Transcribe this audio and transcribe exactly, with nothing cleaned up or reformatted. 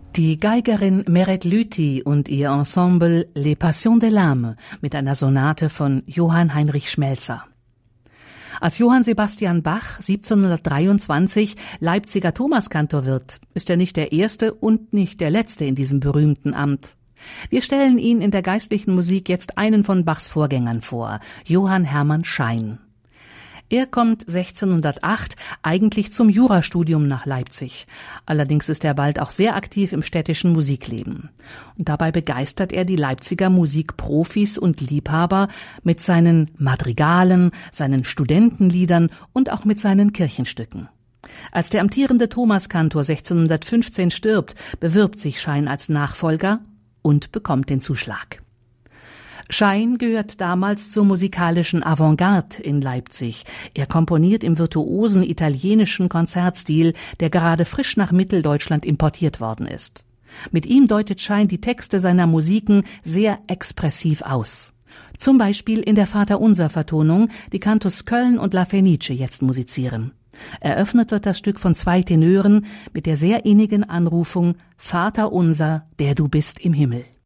Die Geigerin Meret Lüthi und ihr Ensemble Les Passions de l'Âme mit einer Sonate von Johann Heinrich Schmelzer. Als Johann Sebastian Bach siebzehnhundertdreiundzwanzig Leipziger Thomaskantor wird, ist er nicht der erste und nicht der letzte in diesem berühmten Amt. Wir stellen ihn in der geistlichen Musik jetzt einen von Bachs Vorgängern vor, Johann Hermann Schein. Er kommt sechzehnhundertacht eigentlich zum Jurastudium nach Leipzig. Allerdings ist er bald auch sehr aktiv im städtischen Musikleben. Und dabei begeistert er die Leipziger Musikprofis und Liebhaber mit seinen Madrigalen, seinen Studentenliedern und auch mit seinen Kirchenstücken. Als der amtierende Thomaskantor sechzehnhundertfünfzehn stirbt, bewirbt sich Schein als Nachfolger und bekommt den Zuschlag. Schein gehört damals zur musikalischen Avantgarde in Leipzig. Er komponiert im virtuosen italienischen Konzertstil, der gerade frisch nach Mitteldeutschland importiert worden ist. Mit ihm deutet Schein die Texte seiner Musiken sehr expressiv aus. Zum Beispiel in der Vaterunser-Vertonung, die Cantus Köln und La Fenice jetzt musizieren. Eröffnet wird das Stück von zwei Tenören mit der sehr innigen Anrufung »Vater unser, der du bist im Himmel«.